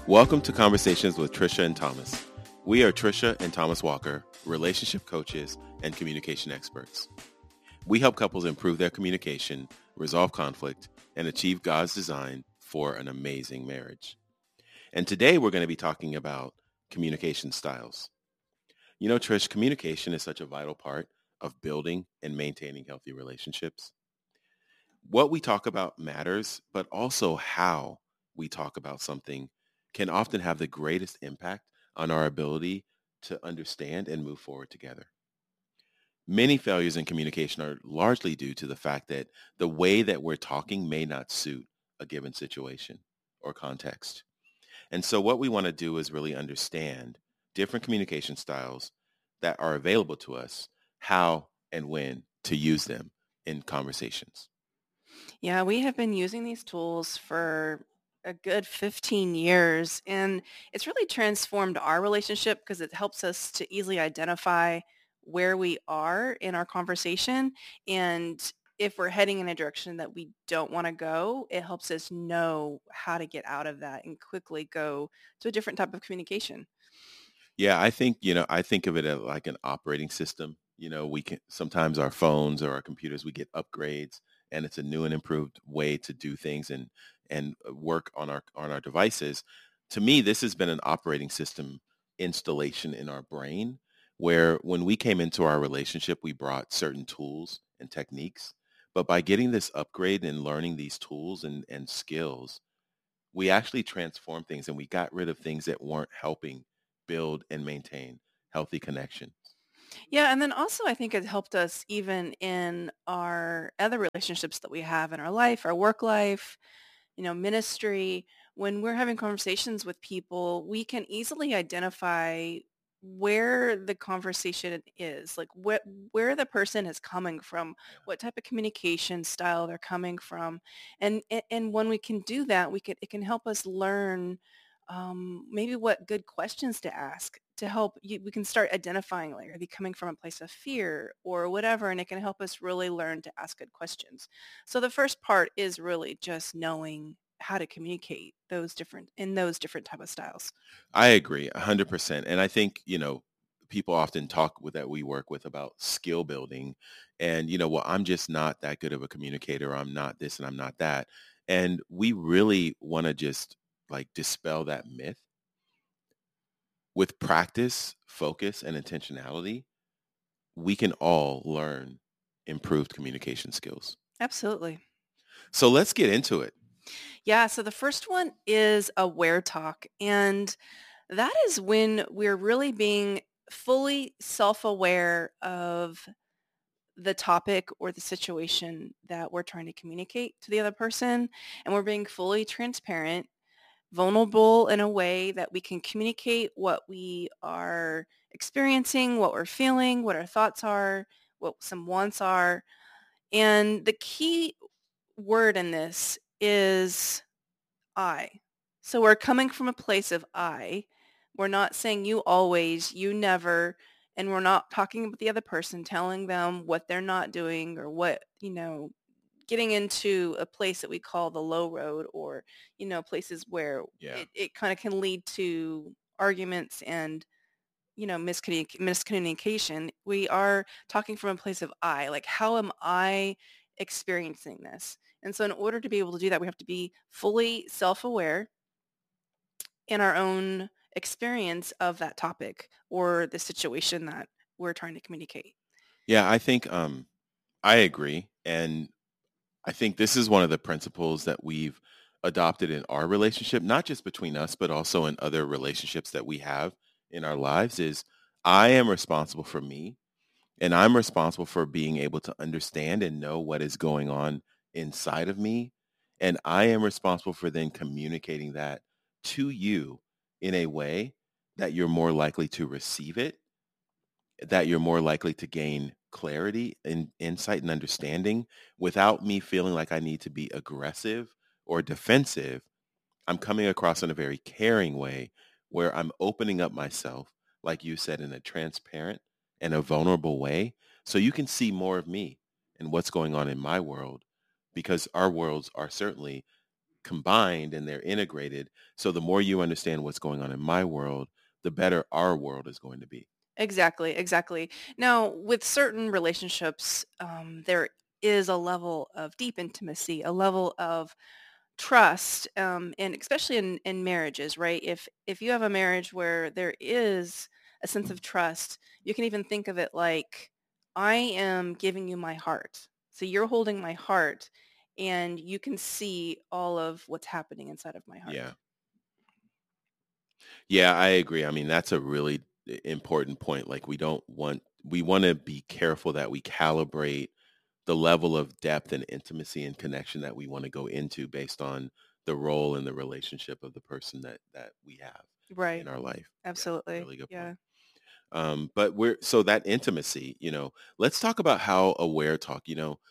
Welcome to Conversations with Trisha and Thomas. We are Trisha and Thomas Walker, relationship coaches and communication experts. We help couples improve their communication, resolve conflict, and achieve God's design for an amazing marriage. And today we're going to be talking about communication styles. You know, Trish, communication is such a vital part of building and maintaining healthy relationships. What we talk about matters, but also how we talk about something can often have the greatest impact on our ability to understand and move forward together. Many failures in communication are largely due to the fact that the way that we're talking may not suit a given situation or context. And so what we want to do is really understand different communication styles that are available to us, how and when to use them in conversations. Yeah, we have been using these tools for a good 15 years, and it's really transformed our relationship because it helps us to easily identify where we are in our conversation. And if we're heading in a direction that we don't want to go, it helps us know how to get out of that and quickly go to a different type of communication. Yeah, I think of it as like an operating system. We can sometimes our phones or our computers, we get upgrades and it's a new and improved way to do things and work on our devices. To me, this has been an operating system installation in our brain where when we came into our relationship, we brought certain tools and techniques. But by getting this upgrade and learning these tools and skills, we actually transformed things and we got rid of things that weren't helping build and maintain healthy connection. Yeah, and then also I think it helped us even in our other relationships that we have in our life, our work life, ministry. When we're having conversations with people, we can easily identify where the conversation is, like where the person is coming from, what type of communication style they're coming from. And when we can do that, it can help us learn maybe what good questions to ask to help you. We can start identifying, like, are they coming from a place of fear or whatever, and it can help us really learn to ask good questions. So the first part is really just knowing how to communicate those different type of styles. I agree 100%. And I think, people often talk with that we work with about skill building and, well, I'm just not that good of a communicator. I'm not this and I'm not that. And we really want to just like dispel that myth. With practice, focus, and intentionality, we can all learn improved communication skills. Absolutely. So let's get into it. Yeah. So the first one is aware talk. And that is when we're really being fully self-aware of the topic or the situation that we're trying to communicate to the other person. And we're being fully transparent, vulnerable in a way that we can communicate what we are experiencing, what we're feeling, what our thoughts are, what some wants are. And the key word in this is I. So we're coming from a place of I. We're not saying you always, you never, and we're not talking about the other person, telling them what they're not doing or what, getting into a place that we call the low road, or, places where it kind of can lead to arguments and, miscommunication. We are talking from a place of I, like, how am I experiencing this? And so in order to be able to do that, we have to be fully self-aware in our own experience of that topic or the situation that we're trying to communicate. Yeah, I think I agree. And I think this is one of the principles that we've adopted in our relationship, not just between us, but also in other relationships that we have in our lives is I am responsible for me and I'm responsible for being able to understand and know what is going on inside of me. And I am responsible for then communicating that to you in a way that you're more likely to receive it, that you're more likely to gain clarity and insight and understanding without me feeling like I need to be aggressive or defensive. I'm coming across in a very caring way where I'm opening up myself, like you said, in a transparent and a vulnerable way. So you can see more of me and what's going on in my world because our worlds are certainly combined and they're integrated. So the more you understand what's going on in my world, the better our world is going to be. Exactly, exactly. Now, with certain relationships, there is a level of deep intimacy, a level of trust, and especially in marriages, right? If you have a marriage where there is a sense of trust, you can even think of it like, I am giving you my heart. So you're holding my heart, and you can see all of what's happening inside of my heart. Yeah. Yeah, I agree. I mean, that's a really important point. Like we want to be careful that we calibrate the level of depth and intimacy and connection that we want to go into based on the role and the relationship of the person that we have Right. in our life. Yeah, Absolutely. really good point. Yeah. But so that intimacy, let's talk about how aware talk,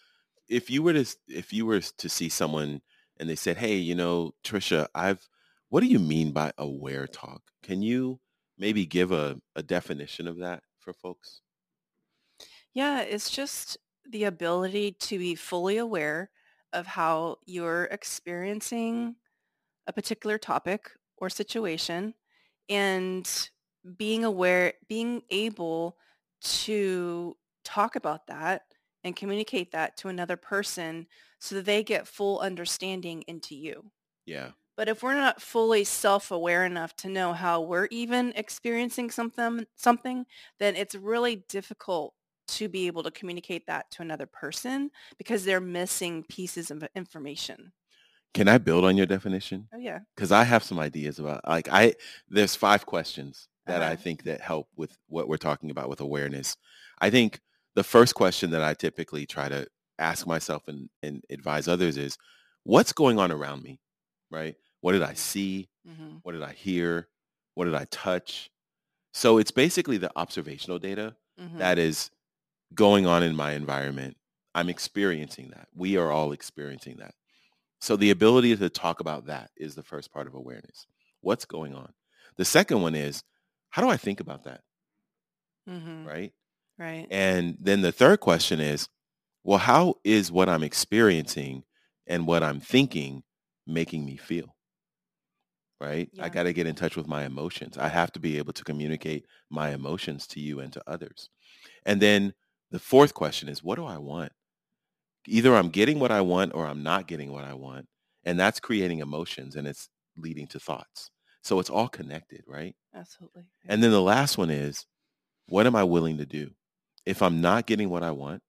if you were to see someone and they said, "Hey, Trisha, what do you mean by aware talk? Can you maybe give a definition of that for folks?" Yeah, it's just the ability to be fully aware of how you're experiencing a particular topic or situation, and being able to talk about that and communicate that to another person so that they get full understanding into you. Yeah. But if we're not fully self-aware enough to know how we're even experiencing something, then it's really difficult to be able to communicate that to another person because they're missing pieces of information. Can I build on your definition? Oh yeah. Because I have some ideas about there's 5 questions that I Uh-huh. think that help with what we're talking about with awareness. I think the first question that I typically try to ask myself and advise others is, what's going on around me, right? What did I see? Mm-hmm. What did I hear? What did I touch? So it's basically the observational data Mm-hmm. that is going on in my environment. I'm experiencing that. We are all experiencing that. So the ability to talk about that is the first part of awareness. What's going on? The second one is, how do I think about that? Mm-hmm. Right. Right. And then the third question is, well, how is what I'm experiencing and what I'm thinking making me feel? Right. I Yeah. got to get in touch with my emotions. I have to be able to communicate my emotions to you and to others. And then the fourth question is, what do I want? Either I'm getting what I want or I'm not getting what I want. And that's creating emotions and it's leading to thoughts. So it's all connected, right? Absolutely. And Yeah. then the last one is, what am I willing to do? If I'm not getting what I want,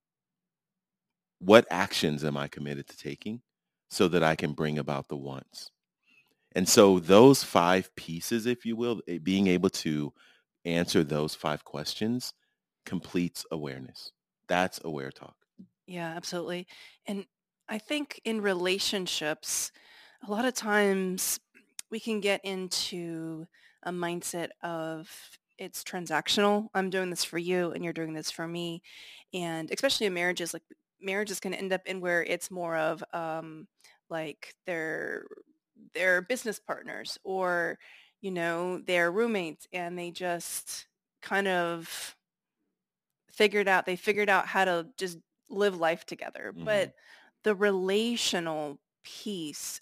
what actions am I committed to taking so that I can bring about the wants? And so those 5 pieces, if you will, being able to answer those 5 questions completes awareness. That's aware talk. Yeah, absolutely. And I think in relationships, a lot of times we can get into a mindset of it's transactional. I'm doing this for you and you're doing this for me. And especially in marriages, like marriages can end up in where it's more of like they're business partners or, they're roommates and they just kind of they figured out how to just live life together. Hmm. But the relational piece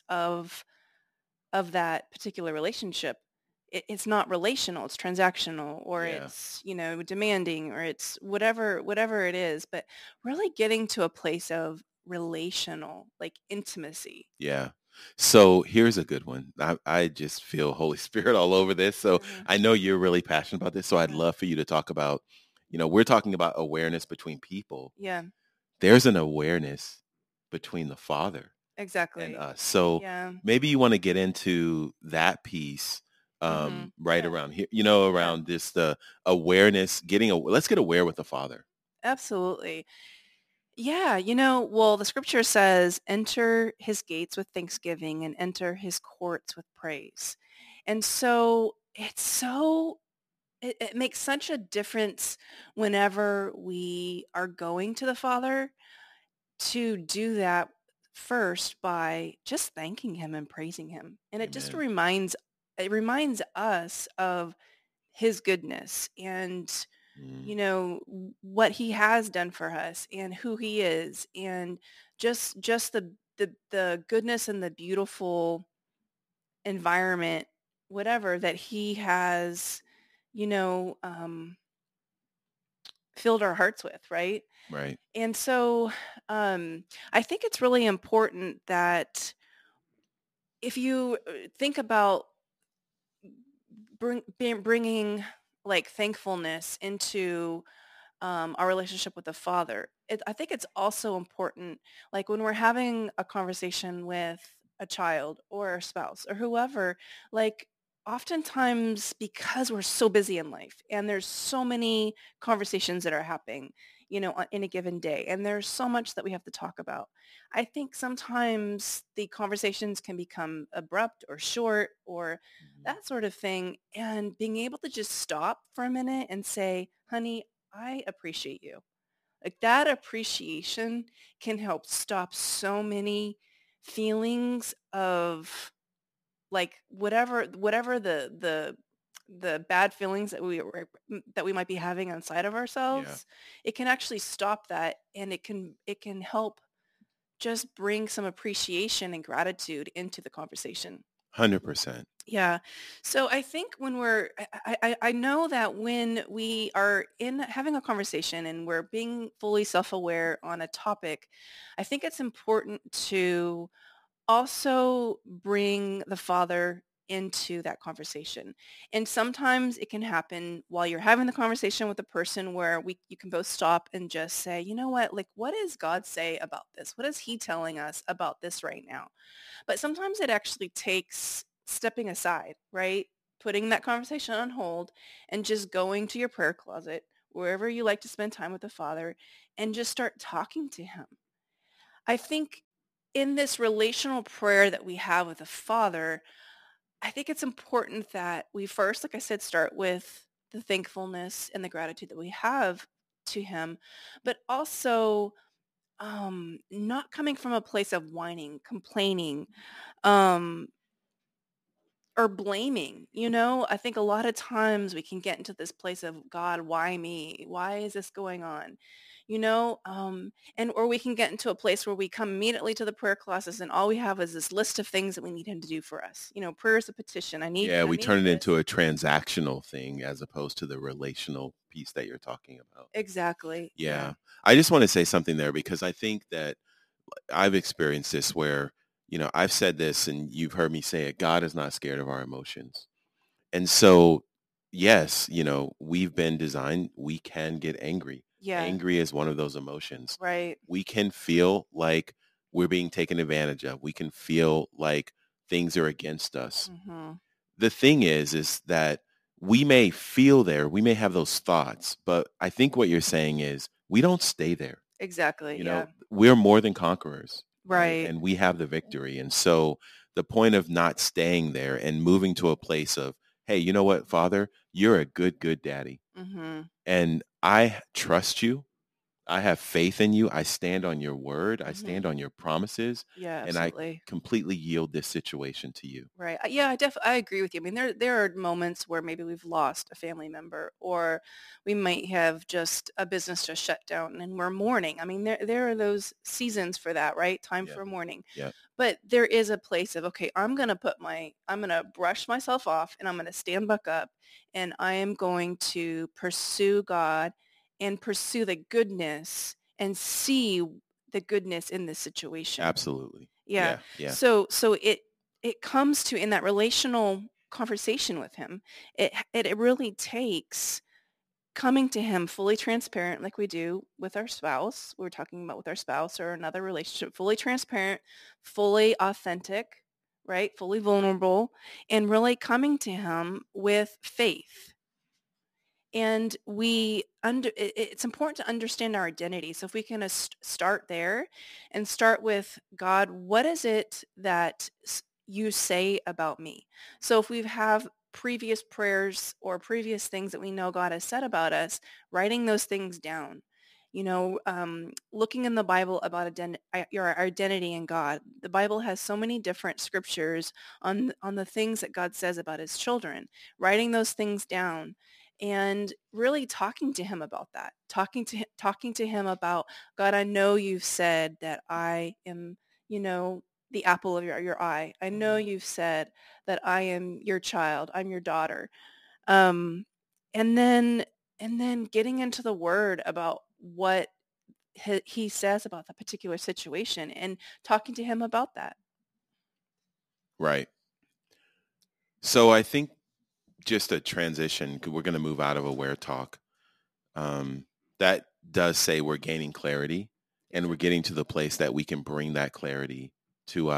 of that particular relationship, it's not relational, it's transactional, or Yeah. it's, demanding, or it's whatever it is, but really getting to a place of relational, like intimacy. Yeah. So here's a good one. I just feel Holy Spirit all over this. So Uh-huh. I know you're really passionate about this. So I'd Uh-huh. love for you to talk about, we're talking about awareness between people. Yeah, There's an awareness between the Father and exactly. us. So Yeah. maybe you want to get into that piece Mm-hmm. right Yeah. around here, Yeah. around this, the awareness, let's get aware with the Father. Absolutely. Yeah, well, the scripture says, enter his gates with thanksgiving and enter his courts with praise. And so it makes such a difference whenever we are going to the Father to do that first by just thanking him and praising him. And Amen. it reminds us of his goodness and Mm, what he has done for us and who he is and just the the goodness and the beautiful environment, whatever, that he has, you know, filled our hearts with, right? Right. And so I think it's really important that if you think about bringing like thankfulness into our relationship with the Father, I think it's also important, like when we're having a conversation with a child or a spouse or whoever, like oftentimes because we're so busy in life and there's so many conversations that are happening, in a given day, and there's so much that we have to talk about. I think sometimes the conversations can become abrupt or short or Mhm. that sort of thing. And being able to just stop for a minute and say, honey, I appreciate you. Like that appreciation can help stop so many feelings of like whatever the bad feelings that we might be having inside of Yeah. ourselves. It can actually stop that, and it can help just bring some appreciation and gratitude into the conversation. 100%. Yeah. So I think when I know that when we are in having a conversation and we're being fully self-aware on a topic, I think it's important to also bring the Father into that conversation. And sometimes it can happen while you're having the conversation with a person where you can both stop and just say, you know what, like, what does God say about this? What is he telling us about this right now? But sometimes it actually takes stepping aside, right? Putting that conversation on hold and just going to your prayer closet, wherever you like to spend time with the Father, and just start talking to him. I think in this relational prayer that we have with the Father, I think it's important that we first, like I said, start with the thankfulness and the gratitude that we have to him, but also not coming from a place of whining, complaining, um, or blaming. I think a lot of times we can get into this place of, God, why me? Why is this going on? And or we can get into a place where we come immediately to the prayer classes and all we have is this list of things that we need him to do for us. Prayer is a petition. I need Yeah, I we need turn it into this. a transactional thing as opposed to the relational piece that you're talking about. Exactly. Yeah. Yeah. I just want to say something there because I think that I've experienced this where, I've said this and you've heard me say it, God is not scared of our emotions. And so, yes, we've been designed, we can get angry. Yeah. Angry is one of those emotions. Right. We can feel like we're being taken advantage of. We can feel like things are against us. Hmm. The thing is that we may feel there, we may have those thoughts, but I think what you're saying is we don't stay there. Exactly. Yeah. We're more than conquerors, right? Right. And we have the victory. And so the point of not staying there and moving to a place of, hey, you know what, Father, you're a good, good daddy. Hmm. And I trust you. I have faith in you. I stand on your word. I Hmm. stand on your promises. Yeah, And I absolutely. completely yield this situation to you. Right. Yeah, I agree with you. I mean, there are moments where maybe we've lost a family member, or we might have just a business just shut down and we're mourning. I mean, there are those seasons for that, right? Time Yeah. for mourning. Yeah. But there is a place of, okay, I'm going to brush myself off and I'm going to stand back up and I am going to pursue God and pursue the goodness and see the goodness in this situation. Absolutely. Yeah. Yeah. Yeah. So it comes to, in that relational conversation with him, it really takes coming to him fully transparent, like we do with our spouse. We're talking about with our spouse or another relationship, fully transparent, fully authentic, right? Fully vulnerable, and really coming to him with faith. And it's important to understand our identity. So if we can start there and start with, God, what is it that you say about me? So if we have previous prayers or previous things that we know God has said about us, writing those things down, looking in the Bible about your identity in God. The Bible has so many different scriptures on the things that God says about his children. Writing those things down and really talking to him about that. Talking to him about, God, I know you've said that I am you know, the apple of your eye. I know Mhm. you've said that I am your child. I'm your daughter. Um, and then and then getting into the word about what he says about the particular situation and talking to him about that. Right. So I think just a transition, 'cause we're going to move out of aware talk. Um, that does say we're gaining clarity and we're Exactly. getting to the place that we can bring that clarity to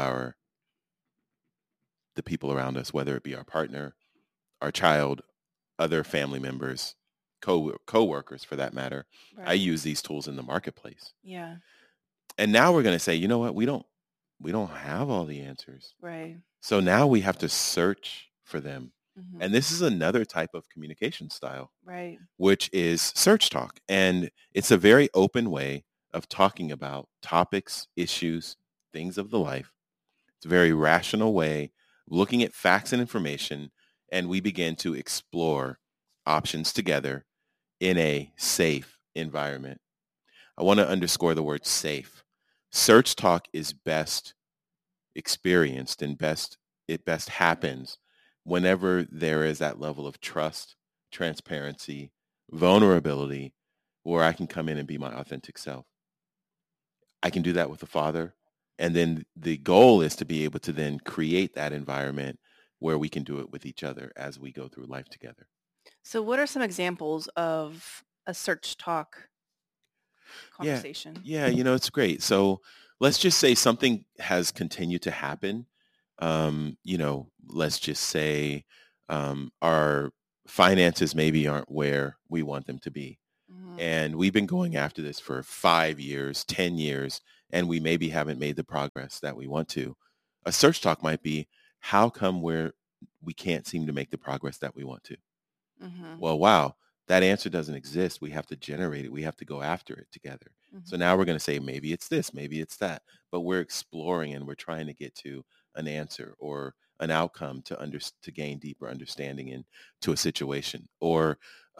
the people around us, whether it be our partner, our child, other family members, co-workers for that matter. I Right. use these tools in the marketplace. Yeah. And now we're going to say, you know what? We don't have all the answers. Right. So now we have to search for them. Hmm. And this is another type of communication style, Right. which is search talk. And it's a very open way of talking about topics, issues, things of the life. It's a very rational way, looking at facts and information, and we begin to explore options together in a safe environment. I want to underscore the word safe. Search talk is best experienced and it best happens whenever there is that level of trust, transparency, vulnerability, where I can come in and be my authentic self. I can do that with the Father. And then the goal is to be able to then create that environment where we can do it with each other as we go through life together. So what are some examples of a search talk Yeah. conversation? Yeah. It's great. So let's just say something has continued to happen. Let's just say our finances maybe aren't where we want them to be. Hmm. And we've been going after this for 5 years, 10 years, and we maybe haven't made the progress that we want to. A search talk might be, how come we can't seem to make the progress that we want to? Hmm. Well, wow, that answer doesn't exist. We have to generate it. We have to go after it together. So Hmm. now we're going to say, maybe it's this, maybe it's that, but we're exploring and we're trying to get to an answer or an outcome to gain deeper understanding into a situation. Or,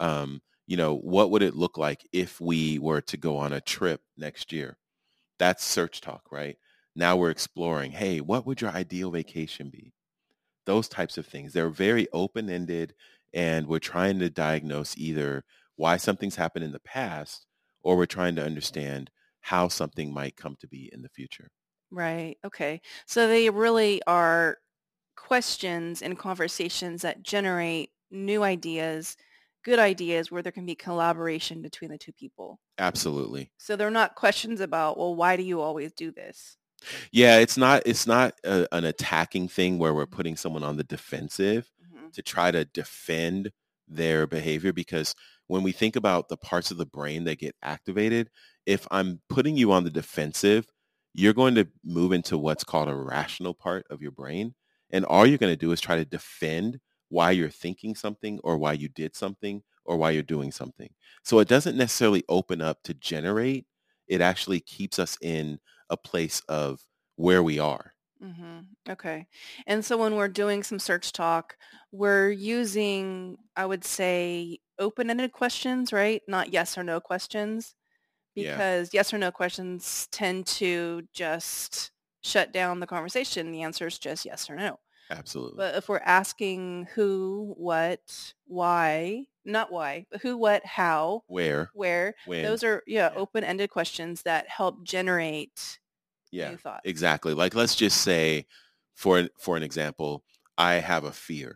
what would it look like if we were to go on a trip next year? That's search talk, right? Now we're exploring, hey, what would your ideal vacation be? Those types of things. They're very open-ended, and we're trying to diagnose either why something's happened in the past, or we're trying to understand how something might come to be in the future. Right. Okay. So they really are questions and conversations that generate new ideas, good ideas where there can be collaboration between the two people. Absolutely. So they're not questions about, well, why do you always do this? Yeah, it's not an attacking thing where we're putting someone on the defensive Hmm. to try to defend their behavior, because when we think about the parts of the brain that get activated, if I'm putting you on the defensive, you're going to move into what's called a rational part of your brain. And all you're going to do is try to defend why you're thinking something or why you did something or why you're doing something. So it doesn't necessarily open up to generate. It actually keeps us in a place of where we are. Hmm. Okay. And so when we're doing some search talk, we're using, I would say, open-ended questions, right? Not yes or no questions, Yeah, because yes or no questions tend to just shut down the conversation. The answer is just yes or no. absolutely. But if we're asking who, what, why, not why, but who, what, how, Where, where, when, those are, yeah, yeah, open-ended questions that help generate yeah, new thoughts. exactly. Like, let's just say for an example, I have a fear,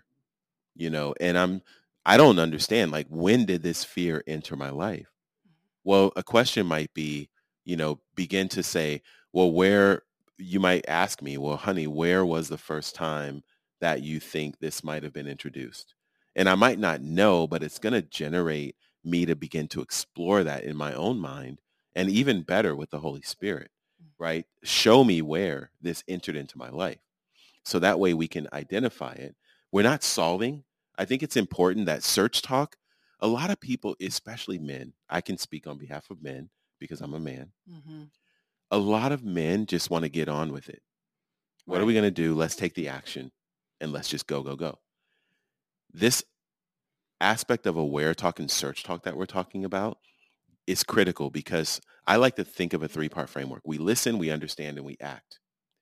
and I don't understand, like, when did this fear enter my life? Well, a question might be, begin to say, well, where you might ask me, well, honey, where was the first time that you think this might have been introduced? And I might not know, but it's going to generate me to begin to explore that in my own mind, and even better with the Holy Spirit, right? Show me where this entered into my life. So that way we can identify it. We're not solving. I think it's important that search talk, a lot of people, especially men, I can speak on behalf of men because I'm a man. Hmm. A lot of men just want to get on with it. What are we Right. going to do? Let's take the action and let's just go, go, go. This aspect of aware talk and search talk that we're talking about is critical, because I like to think of a three-part framework. We listen, we understand, and we act.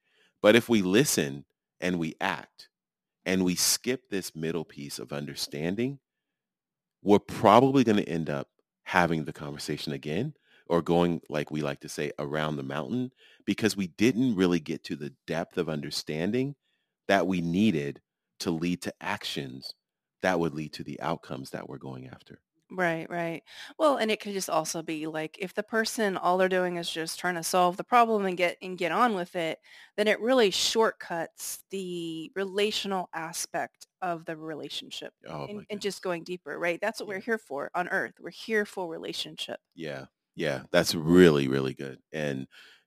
But if we listen and we act and we skip this middle piece of understanding, we're probably going to end up having the conversation again or going, like we like to say, around the mountain because we didn't really get to the depth of understanding that we needed to lead to actions that would lead to the outcomes that we're going after. Right, right. Well, and it could just also be like if the person all they're doing is just trying to solve the problem and get on with it, then it really shortcuts the relational aspect of the relationship Oh my and just goodness. going deeper, right? That's what we're Yeah. here for on earth. We're here for relationship. Yeah. Yeah. That's really, really good. And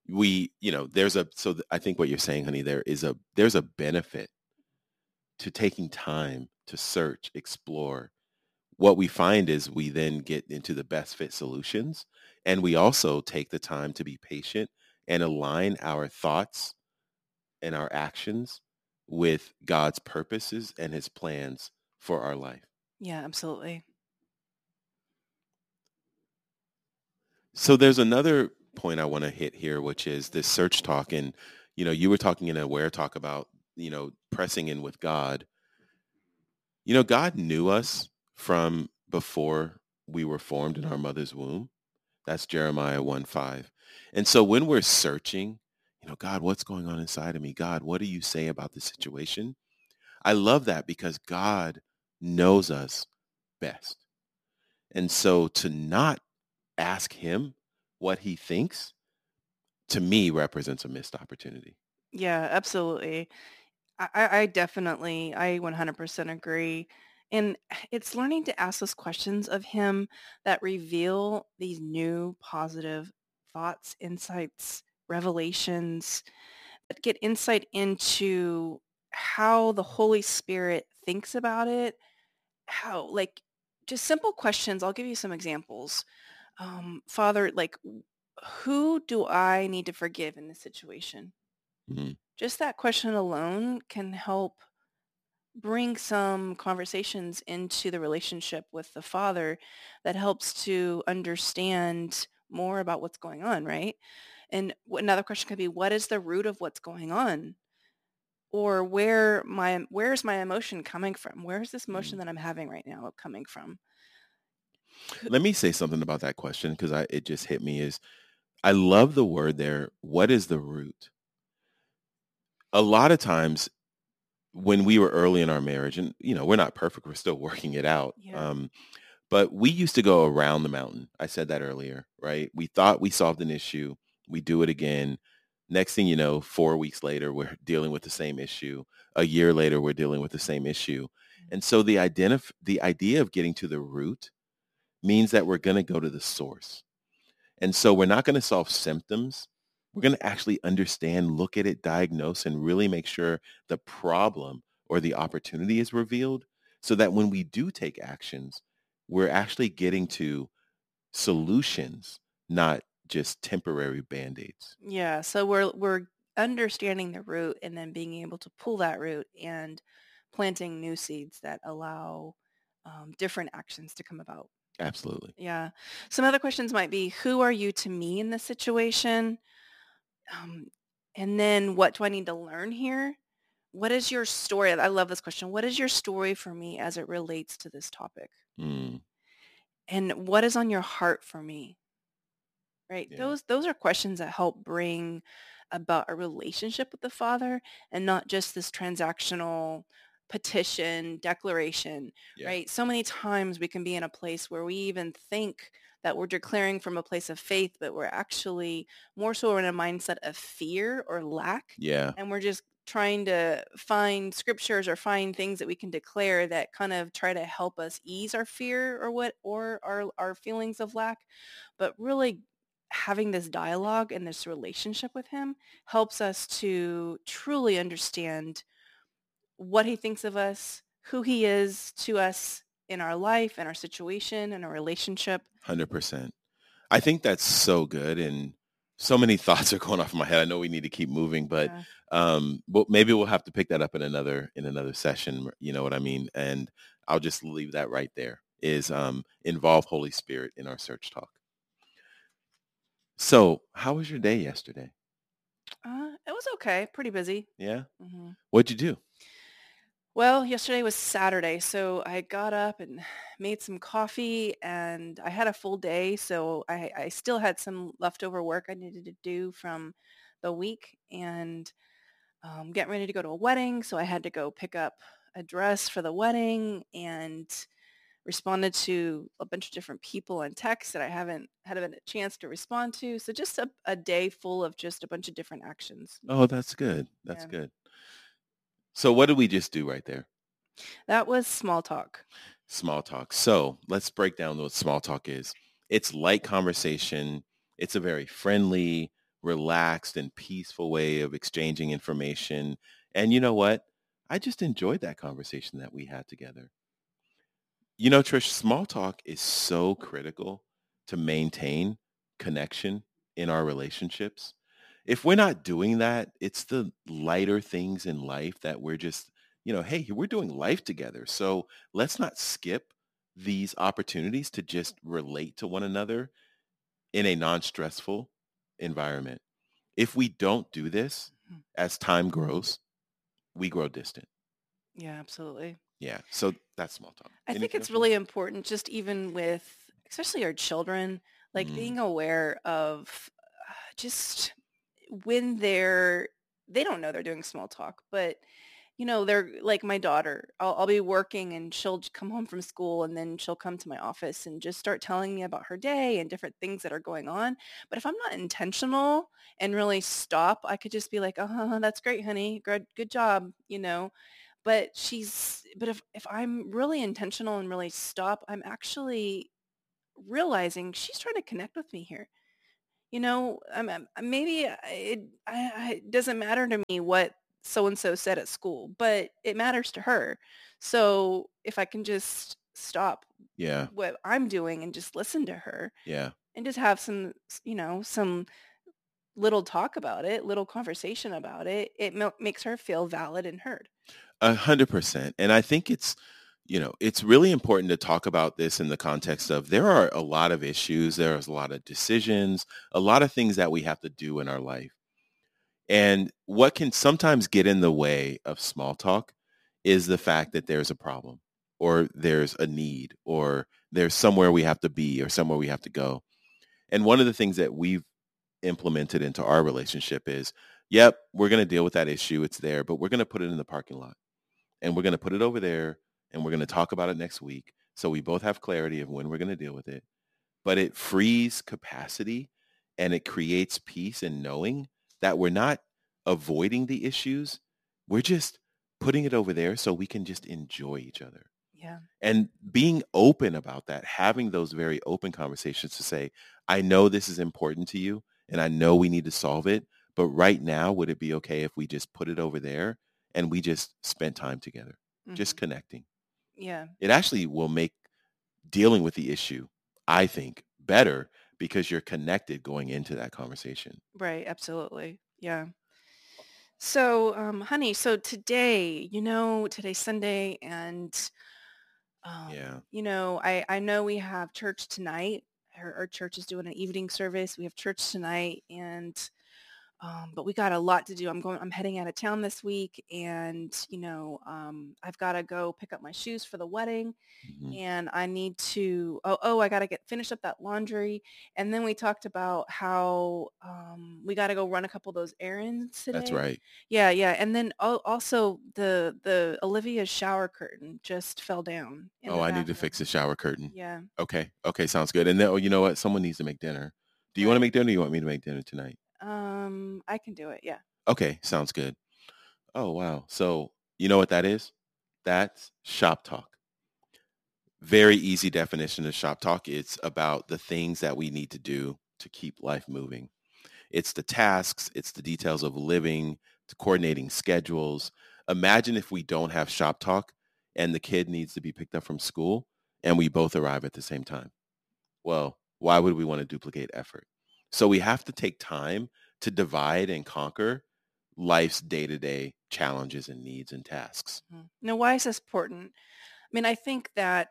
I think what you're saying, honey, there's a benefit to taking time to search, explore. What we find is we then get into the best fit solutions. And we also take the time to be patient and align our thoughts and our actions with God's purposes and his plans for our life. Yeah, absolutely. So there's another point I want to hit here, which is this search talk. And, you were talking in Aware Talk about, pressing in with God. God knew us from before we were formed in our mother's womb. That's Jeremiah 1:5. And so when we're searching, God, what's going on inside of me? God, what do you say about the situation? I love that because God knows us best. And so to not ask him what he thinks, to me, represents a missed opportunity. Yeah, absolutely. I 100% agree. And it's learning to ask those questions of him that reveal these new positive thoughts, insights, revelations that get insight into how the Holy Spirit thinks about it, how, like, just simple questions. I'll give you some examples. Father, like, who do I need to forgive in this situation? Mhm. Just that question alone can help bring some conversations into the relationship with the father that helps to understand more about what's going on, right? And another question could be, what is the root of what's going on? Or where's my emotion coming from? Where's this emotion Mm. that I'm having right now coming from? Let me say something about that question because it just hit me is I love the word there. What is the root? A lot of times when we were early in our marriage, and we're not perfect, we're still working it out. Yeah. But we used to go around the mountain. I said that earlier, right? We thought we solved an issue. We do it again. Next thing you know, 4 weeks later, we're dealing with the same issue. A year later, we're dealing with the same issue. And so the idea of getting to the root means that we're going to go to the source. And so we're not going to solve symptoms. We're going to actually understand, look at it, diagnose, and really make sure the problem or the opportunity is revealed so that when we do take actions, we're actually getting to solutions, not just temporary band-aids. Yeah. So we're understanding the root and then being able to pull that root and planting new seeds that allow different actions to come about. Absolutely. Yeah. Some other questions might be, who are you to me in this situation? Um, and then what do I need to learn here? What is your story? I love this question. What is your story for me as it relates to this topic? Mm, And what is on your heart for me? Right? yeah. Those are questions that help bring about a relationship with the Father and not just this transactional petition declaration, Yeah. right? So many times we can be in a place where we even think that we're declaring from a place of faith, but we're actually more so in a mindset of fear or lack. Yeah. And we're just trying to find scriptures or find things that we can declare that kind of try to help us ease our fear or our feelings of lack. But really having this dialogue and this relationship with him helps us to truly understand what he thinks of us, who he is to us in our life, in our situation, in our relationship. 100%. I think that's so good. And so many thoughts are going off in my head. I know we need to keep moving, but Yeah. maybe we'll have to pick that up in another session. You know what I mean? And I'll just leave that right there is involve Holy Spirit in our search talk. So how was your day yesterday? It was okay. Pretty busy. Yeah. hmm What'd you do? Well, yesterday was Saturday, so I got up and made some coffee, and I had a full day, so I still had some leftover work I needed to do from the week, and getting ready to go to a wedding, so I had to go pick up a dress for the wedding and responded to a bunch of different people on text that I haven't had a chance to respond to. So just a day full of just a bunch of different actions. Oh, that's good. That's Yeah. good. So what did we just do right there? That was small talk. Small talk. So let's break down what small talk is. It's light conversation. It's a very friendly, relaxed, and peaceful way of exchanging information. And you know what? I just enjoyed that conversation that we had together. You know, Trish, small talk is so critical to maintain connection in our relationships. If we're not doing that, it's the lighter things in life that we're just, hey, we're doing life together. So let's not skip these opportunities to just relate to one another in a non-stressful environment. If we don't do this, Mhm. as time grows, we grow distant. Yeah, absolutely. Yeah. So that's small talk. I think Anything it's else you want really to important just even with especially our children, say? like being aware of just when they don't know they're doing small talk, but they're like my daughter. I'll be working and she'll come home from school and then she'll come to my office and just start telling me about her day and different things that are going on. But if I'm not intentional and really stop, I could just be like, "Oh, that's great, honey. Good job," But if I'm really intentional and really stop, I'm actually realizing she's trying to connect with me here. Maybe it doesn't matter to me what so and so said at school, but it matters to her. So if I can just stop Yeah. what I'm doing and just listen to her Yeah. and just have some little talk about it, little conversation about it, makes her feel valid and heard. 100%. And I think it's really important to talk about this in the context of there are a lot of issues, there's a lot of decisions, a lot of things that we have to do in our life. And what can sometimes get in the way of small talk is the fact that there's a problem or there's a need or there's somewhere we have to be or somewhere we have to go. And one of the things that we've implemented into our relationship is, yep, we're going to deal with that issue. It's there, but we're going to put it in the parking lot and we're going to put it over there and we're going to talk about it next week. So we both have clarity of when we're going to deal with it. But it frees capacity and it creates peace in knowing that we're not avoiding the issues. We're just putting it over there so we can just enjoy each other. Yeah. And being open about that, having those very open conversations to say, I know this is important to you and I know we need to solve it, but right now, would it be okay if we just put it over there and we just spent time together, just hmm connecting? Yeah. It actually will make dealing with the issue, I think, better because you're connected going into that conversation. Right. Absolutely. Yeah. So, honey, so today, today's Sunday and, Yeah. I know we have church tonight. Our church is doing an evening service. We have church tonight and but we got a lot to do. I'm heading out of town this week and, I've got to go pick up my shoes for the wedding Mhm. and I need to, I got to finish up that laundry. And then we talked about how we got to go run a couple of those errands That's today. right. Yeah, yeah. And then also the Olivia's shower curtain just fell down in Oh, the I need to bathroom. fix the shower curtain. Yeah. Okay. Okay. Sounds good. And then, oh, you know what? Someone needs to make dinner. Do you want to Right. make dinner or do you want me to make dinner tonight? I can do it. Yeah. Okay. Sounds good. Oh, wow. So you know what that is? That's shop talk. Very easy definition of shop talk. It's about the things that we need to do to keep life moving. It's the tasks, it's the details of living, to coordinating schedules. Imagine if we don't have shop talk and the kid needs to be picked up from school and we both arrive at the same time. Well, why would we want to duplicate effort? So we have to take time to divide and conquer life's day-to-day challenges and needs and tasks. Now, why is this important? I mean, I think that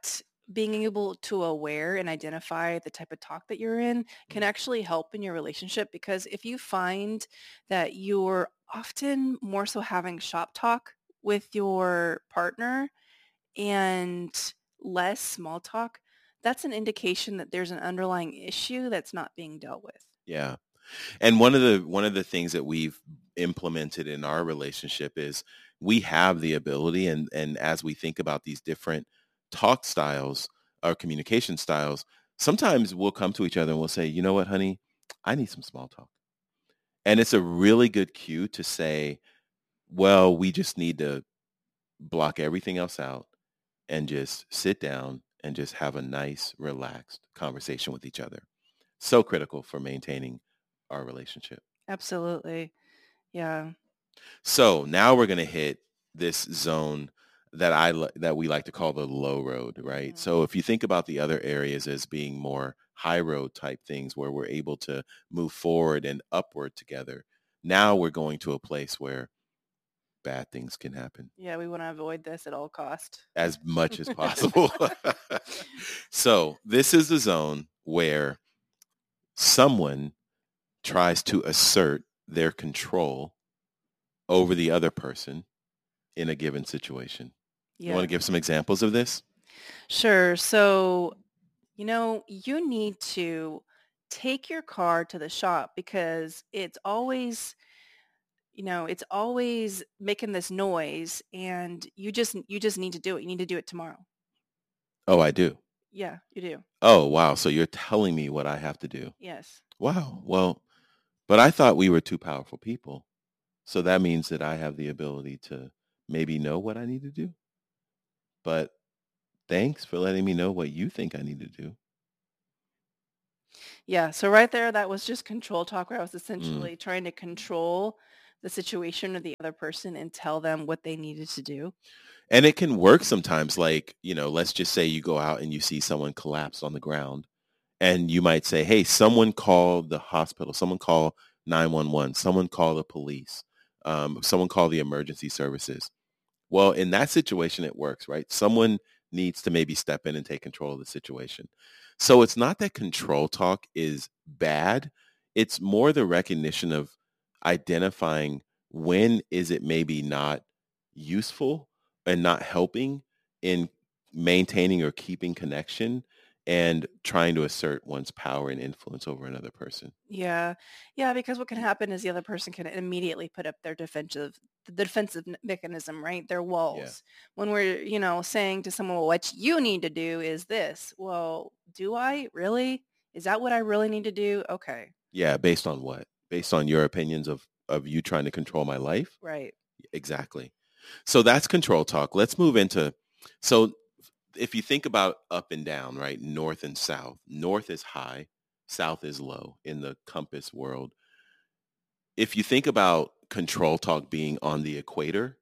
being able to aware and identify the type of talk that you're in can Mm. actually help in your relationship, because if you find that you're often more so having shop talk with your partner and less small talk, that's an indication that there's an underlying issue that's not being dealt with. Yeah. And one of the things that we've implemented in our relationship is we have the ability, and as we think about these different talk styles or communication styles, sometimes we'll come to each other and we'll say, you know what, honey, I need some small talk. And it's a really good cue to say, well, we just need to block everything else out and just sit down and just have a nice, relaxed conversation with each other. So critical for maintaining our relationship. Absolutely. Yeah. So now we're going to hit this zone that that we like to call the low road, right? Mhm. So if you think about the other areas as being more high road type things where we're able to move forward and upward together, now we're going to a place where bad things can happen Yeah, we want to avoid this at all cost. as much as possible. So this is the zone where someone tries to assert their control over the other person in a given situation. You want to Yeah. give some examples of this? Sure. So, you need to take your car to the shop because it's always making this noise, and you just need to do it. You need to do it tomorrow. Oh, I do. Yeah, you do. Oh, wow. So you're telling me what I have to do. Yes. Wow. Well, but I thought we were two powerful people. So that means that I have the ability to maybe know what I need to do. But thanks for letting me know what you think I need to do. Yeah. So right there, that was just control talk, where I was Mm. essentially trying to control the situation of the other person and tell them what they needed to do. And it can work sometimes. Like, let's just say you go out and you see someone collapse on the ground. And you might say, hey, someone call the hospital, someone call 911, someone call the police, someone call the emergency services. Well, in that situation, it works, right? Someone needs to maybe step in and take control of the situation. So it's not that control talk is bad. It's more the recognition of identifying when is it maybe not useful and not helping in maintaining or keeping connection and trying to assert one's power and influence over another person. Yeah. Yeah, because what can happen is the other person can immediately put up the defensive mechanism, right? Their Yeah. walls. When we're, saying to someone, well, what you need to do is this. Well, do I really? Is that what I really need to do? Okay. Yeah. Based on what? Based on your opinions of you trying to control my life? Right. Exactly. So that's control talk. Let's move into, so if you think about up and down, right? North and south. North is high, south is low in the compass world. If you think about control talk being on the equator,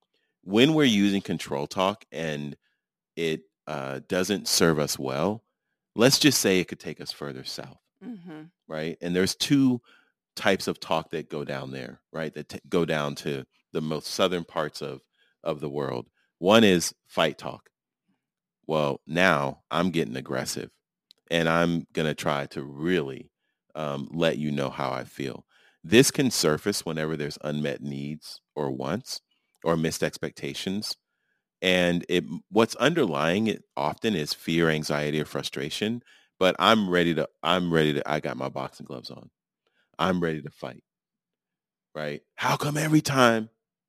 when we're using control talk and it doesn't serve us well, let's just say it could take us further south, Mm-hmm. right? And there's two types of talk that go down there, right? That go down to the most southern parts of the world. One is fight talk. Well, now I'm getting aggressive and I'm going to try to really let you know how I feel. This can surface whenever there's unmet needs or wants or missed expectations. And what's underlying it often is fear, anxiety, or frustration. But I got my boxing gloves on. I'm ready to fight, right? How come every time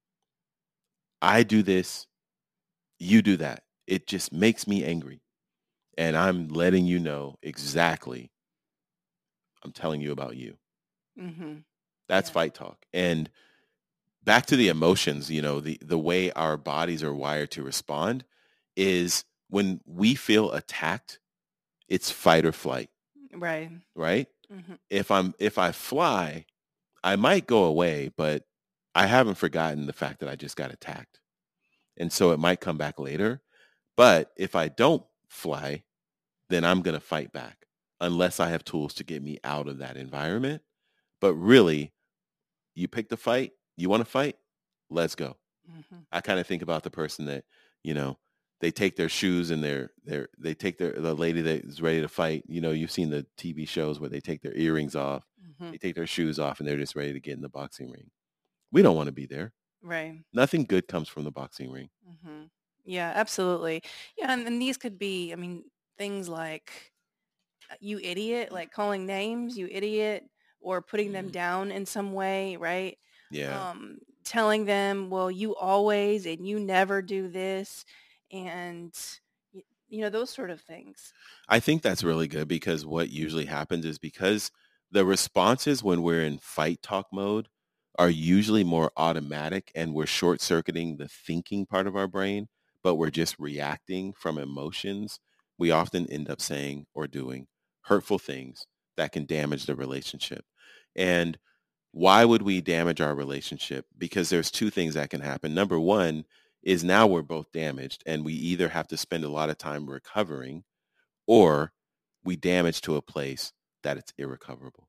I do this, you do that? It just makes me angry. And I'm letting you know exactly. I'm telling you about you. Mm-hmm. That's Yeah. fight talk. And back to the emotions, the way our bodies are wired to respond is when we feel attacked, it's fight or flight, Right. right? Mm-hmm. If I fly, I might go away, but I haven't forgotten the fact that I just got attacked. And so it might come back later. But if I don't fly, then I'm going to fight back unless I have tools to get me out of that environment. But really, you pick the fight, you want to fight, let's go. Mm-hmm. I kind of think about the person that, you know, they take their shoes and they take the lady that is ready to fight. You've seen the TV shows where they take their earrings off, they take their shoes off, and they're just ready to get in the boxing ring. We don't want to be there. Right. Nothing good comes from the boxing ring. Yeah, absolutely. Yeah, and these could be, things like you idiot, like calling names, you idiot, or putting them down in some way, right? Yeah. Telling them, well, you always and you never do this, and those sort of things. I think that's really good, because what usually happens is because the responses when we're in fight talk mode are usually more automatic, and we're short-circuiting the thinking part of our brain, but we're just reacting from emotions. We often end up saying or doing hurtful things that can damage the relationship. And why would we damage our relationship? Because there's two things that can happen. Number one is now we're both damaged, and we either have to spend a lot of time recovering, or we damage to a place that it's irrecoverable.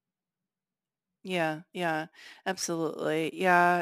Yeah, absolutely. Yeah.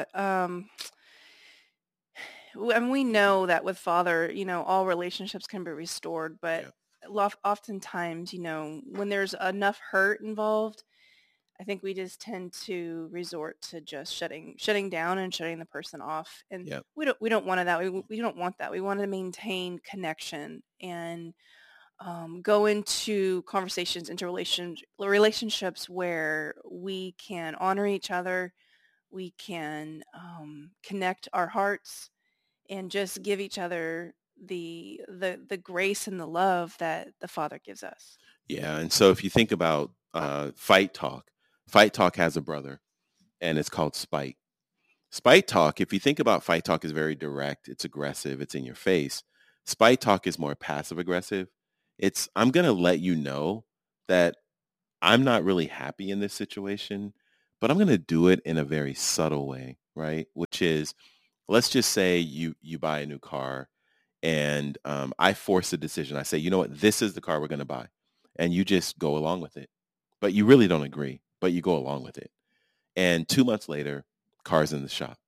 And we know that with Father, all relationships can be restored, but oftentimes, when there's enough hurt involved, I think we just tend to resort to just shutting down and shutting the person off. And we don't want that. We don't want that. We want to maintain connection and go into conversations, into relationships where we can honor each other, we can connect our hearts, and just give each other the grace and the love that the Father gives us. Yeah, and so if you think about fight talk has a brother, and it's called spite. Spite talk, if you think about fight talk, is very direct, it's aggressive, it's in your face. Spite talk is more passive aggressive. It's, I'm going to let you know that I'm not really happy in this situation, but I'm going to do it in a very subtle way, right? Which is, let's just say you buy a new car, and I force a decision. I say, you know what, this is the car we're going to buy. And you just go along with it. But you really don't agree, but you go along with it. And 2 months later, car's in the shop.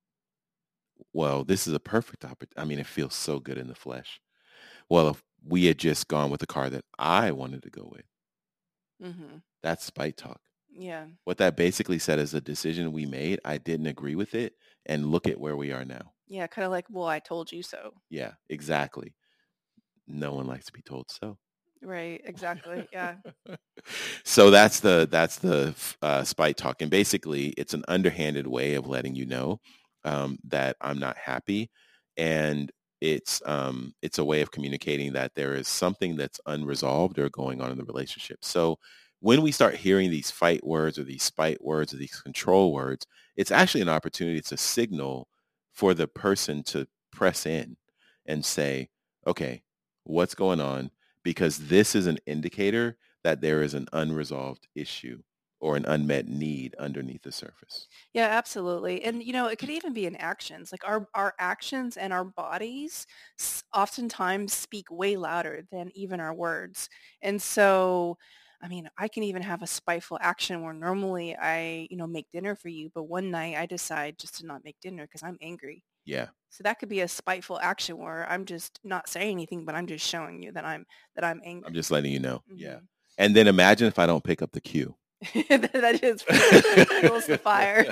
Well, this is a perfect opportunity. It feels so good in the flesh. Well, if we had just gone with the car that I wanted to go with, that's spite talk. Yeah. What that basically said is a decision we made, I didn't agree with it, and look at where we are now. Yeah, kind of like, well, I told you so. Yeah, exactly. No one likes to be told so. Right, exactly. Yeah. So that's the spite talk, and basically it's an underhanded way of letting you know that I'm not happy, and it's a way of communicating that there is something that's unresolved or going on in the relationship. So when we start hearing these fight words or these spite words or these control words, it's actually an opportunity. It's a signal for the person to press in and say, okay, what's going on? Because this is an indicator that there is an unresolved issue or an unmet need underneath the surface. Yeah, absolutely. And, it could even be in actions. Like our actions and our bodies oftentimes speak way louder than even our words. And so, I can even have a spiteful action where normally I, make dinner for you, but one night I decide just to not make dinner because I'm angry. Yeah. So that could be a spiteful action where I'm just not saying anything, but I'm just showing you that I'm angry. I'm just letting you know. Yeah. And then imagine if I don't pick up the cue. That is fuels the fire.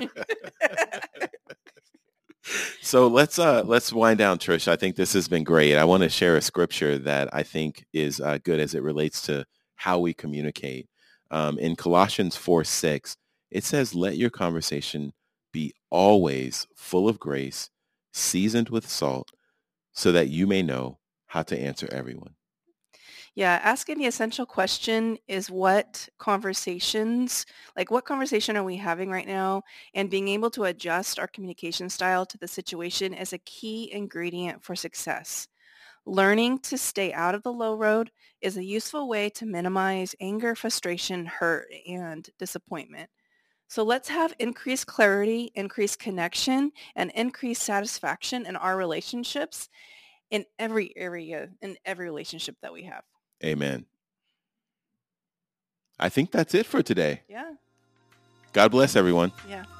So let's wind down, Trish. I think this has been great. I want to share a scripture that I think is good as it relates to how we communicate. In Colossians 4:6, it says, "Let your conversation be always full of grace, seasoned with salt, so that you may know how to answer everyone." Yeah, asking the essential question is what conversation are we having right now? And being able to adjust our communication style to the situation is a key ingredient for success. Learning to stay out of the low road is a useful way to minimize anger, frustration, hurt, and disappointment. So let's have increased clarity, increased connection, and increased satisfaction in our relationships in every area, in every relationship that we have. Amen. I think that's it for today. Yeah. God bless everyone. Yeah.